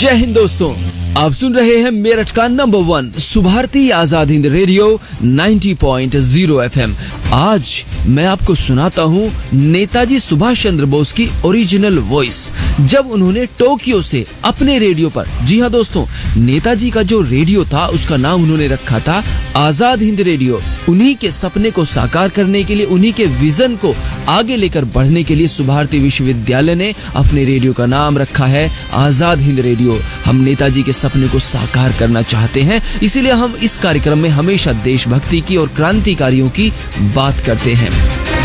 जय हिंद दोस्तों, आप सुन रहे हैं मेरठ का number 1 Subharti Azad Hind radio 90.0 FM। आज मैं आपको सुनाता हूँ नेताजी सुभाष चंद्र बोस की ओरिजिनल वॉइस, जब उन्होंने टोक्यो से अपने रेडियो पर, जी हाँ दोस्तों, नेताजी का जो रेडियो था उसका नाम उन्होंने रखा था आजाद हिंद रेडियो। उन्हीं के सपने को साकार करने के लिए, उन्हीं के विजन को आगे लेकर बढ़ने के लिए सुभारती विश्वविद्यालय ने अपने रेडियो का नाम रखा है आजाद हिंद रेडियो। हम नेताजी के सपने को साकार करना चाहते हैं, इसीलिए हम इस कार्यक्रम में हमेशा देशभक्ति की और क्रांतिकारियों की बात करते हैं।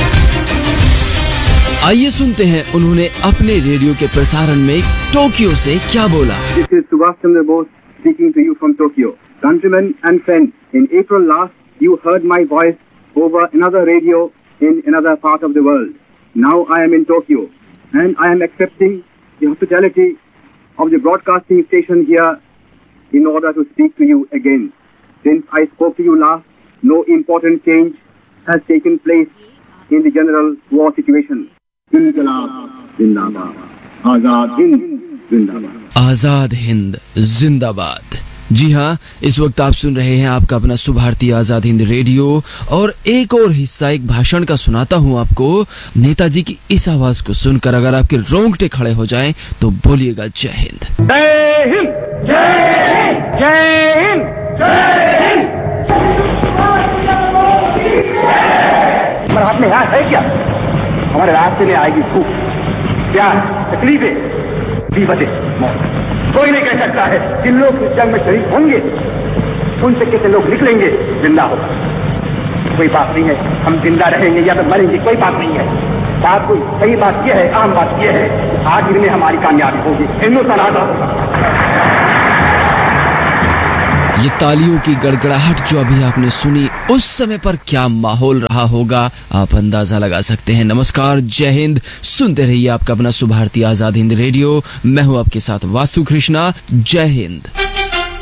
आइए सुनते हैं उन्होंने अपने रेडियो के प्रसारण में टोक्यो से क्या बोला। This is Subhash Chandra Bose speaking to you from Tokyo. Countrymen and friends, in April last, you heard my voice over another radio in another part of the world. Now I am in Tokyo, and I am accepting the hospitality of the broadcasting station here in order to speak to you again. Since I spoke to you last, no important change has taken place in the general war situation. Inqilab Zindabad. Azad Hind Zindabad. Azad Hind जिंदाबाद। जी हाँ, इस वक्त आप सुन रहे हैं आपका अपना Subharti Azad Hind radio, और एक और हिस्सा एक भाषण का सुनाता हूँ आपको। नेताजी की इस आवाज को सुनकर अगर आपके रोंगटे खड़े हो जाएं तो बोलिएगा जय हिंद। जय हिंद, जय हिंद, जय हिंद, जय हिंद। हमारे हाथ में हाथ है क्या? हमारे रास्ते में आएगी भूख, प्यास, तकलीफें, विपदें, मौत। कोई नहीं कह सकता है कि लोग इस जंग में शरीक होंगे, उनसे कितने लोग निकलेंगे जिंदा होगा। कोई बात नहीं है हम जिंदा रहेंगे या तो मरेंगे, कोई बात नहीं है। बात कोई सही बात यह है, आम बात यह है, आखिर में हमारी कामयाबी होगी, हिंदुस्तान आजाद होगा। ये तालियों की गड़गड़ाहट जो अभी आपने सुनी, उस समय पर क्या माहौल रहा होगा आप अंदाजा लगा सकते हैं। नमस्कार, जय हिंद। सुनते रहिए आपका अपना सुभारती आजाद हिंद रेडियो। मैं हूं आपके साथ वास्तु कृष्णा। जय हिंद।